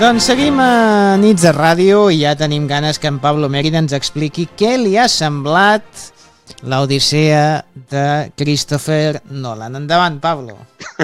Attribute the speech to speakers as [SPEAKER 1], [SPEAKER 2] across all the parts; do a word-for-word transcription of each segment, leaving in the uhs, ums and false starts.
[SPEAKER 1] Doncs seguim a Nits de Ràdio i ja tenim ganes que en Pablo Mérida ens expliqui què li ha semblat l'Odissea de Christopher Nolan. Endavant, Pablo.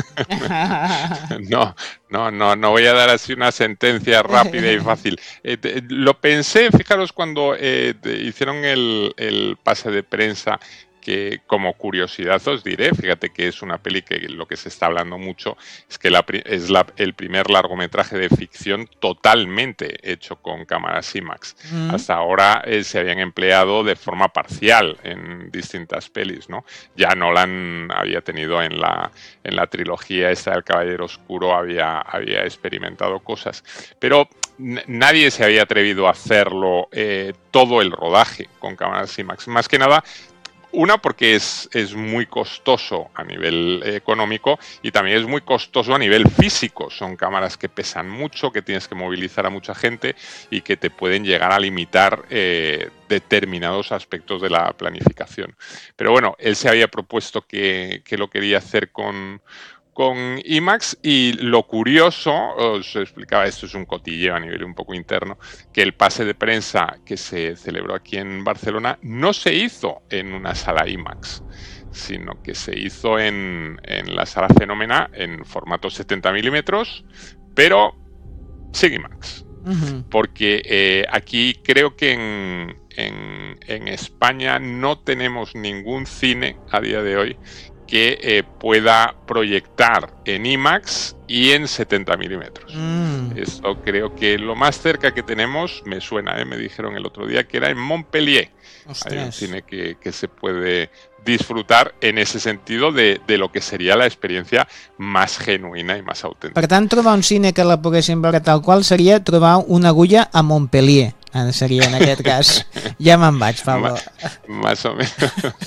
[SPEAKER 2] No, no, no, no voy a dar así una sentencia rápida y fácil. Eh, te, lo pensé, fijaros, cuando eh, hicieron el, el pase de prensa, que como curiosidad os diré, fíjate que es una peli que lo que se está hablando mucho es que la, es la, el primer largometraje de ficción totalmente hecho con cámaras IMAX. Mm. Hasta ahora eh, se habían empleado de forma parcial en distintas pelis, ¿no? Ya Nolan había tenido en la, en la trilogía esta del Caballero Oscuro, había, había experimentado cosas, pero nadie se había atrevido a hacerlo eh, todo el rodaje con cámaras IMAX. Más que nada, una, porque es, es muy costoso a nivel económico y también es muy costoso a nivel físico. Son cámaras que pesan mucho, que tienes que movilizar a mucha gente y que te pueden llegar a limitar eh, determinados aspectos de la planificación. Pero bueno, él se había propuesto que, que lo quería hacer con... con IMAX, y lo curioso, os explicaba, esto es un cotilleo a nivel un poco interno, que el pase de prensa que se celebró aquí en Barcelona no se hizo en una sala IMAX, sino que se hizo en, en la sala Fenómena en formato setenta milímetros, pero sin IMAX. Uh-huh. Porque eh, aquí creo que en, en, en España no tenemos ningún cine a día de hoy que eh, pueda proyectar en IMAX y en setenta milímetros. Mm. Esto creo que lo más cerca que tenemos, me suena, ¿eh? Me dijeron el otro día que era en Montpellier. Ostras. Hay un cine que, que se puede disfrutar en ese sentido de, de lo que sería la experiencia más genuïna i més autèntica.
[SPEAKER 1] Per tant, trobar un cine que la poguéssim veure tal qual seria trobar una agulla a Montpellier. Sería en aquest cas. Ya me'n vaig, Pablo.
[SPEAKER 2] Más, más o menos.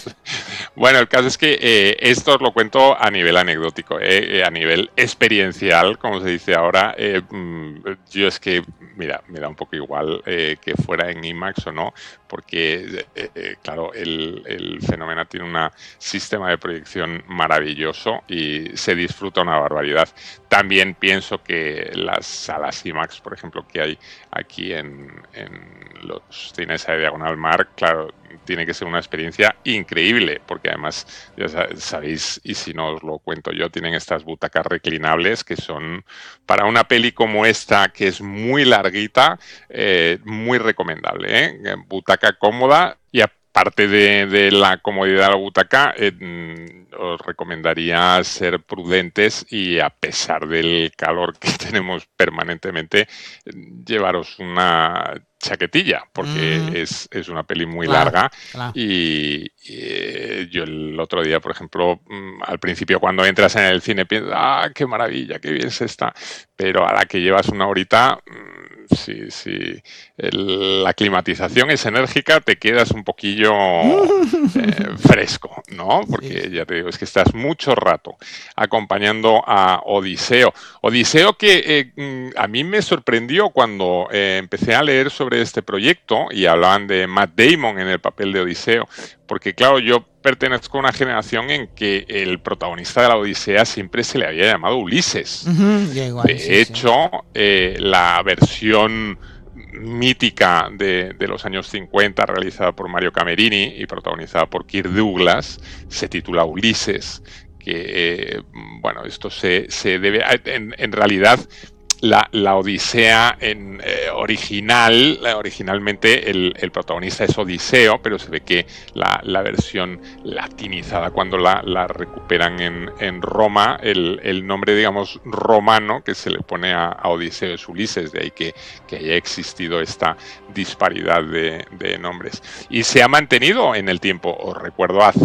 [SPEAKER 2] Bueno, el caso es que eh, esto os lo cuento a nivel anecdótico, eh, a nivel experiencial, como se dice ahora. Eh, yo es que, mira, me da un poco igual eh, que fuera en IMAX o no, porque, eh, eh, claro, el, el Fenómeno tiene un sistema de proyección maravilloso y se disfruta una barbaridad. También pienso que las salas IMAX, por ejemplo, que hay aquí en, en los cines de Diagonal Mar, claro, tiene que ser una experiencia increíble, porque además, ya sabéis, y si no os lo cuento yo, tienen estas butacas reclinables que son, para una peli como esta, que es muy larguita, eh, muy recomendable, ¿eh? Butaca cómoda, y aparte de, de la comodidad de la butaca, eh, os recomendaría ser prudentes y, a pesar del calor que tenemos permanentemente, llevaros una chaquetilla, porque mm. es, es una peli muy claro, larga claro. Y, y eh, yo el otro día, por ejemplo, al principio cuando entras en el cine piensas, ah, qué maravilla, qué bien se está, pero a la que llevas una horita, si, si el, la climatización es enérgica, te quedas un poquillo eh, fresco, ¿no? Porque sí. Ya te digo, es que estás mucho rato acompañando a Odiseo. Odiseo que eh, a mí me sorprendió cuando eh, empecé a leer sobre este proyecto y hablaban de Matt Damon en el papel de Odiseo, porque claro, yo pertenezco a una generación en que el protagonista de la Odisea siempre se le había llamado Ulises. Uh-huh, igual, de sí, hecho, sí. Eh, la versión mítica de, de los años cincuenta, realizada por Mario Camerini y protagonizada por Kirk Douglas, se titula Ulises, que, eh, bueno, esto se, se debe, en, en realidad, La, la Odisea en, eh, original, originalmente el, el protagonista es Odiseo, pero se ve que la, la versión latinizada, cuando la, la recuperan en, en Roma, el, el nombre, digamos, romano que se le pone a, a Odiseo es Ulises, de ahí que, que haya existido esta disparidad de, de nombres. Y se ha mantenido en el tiempo. Os recuerdo hace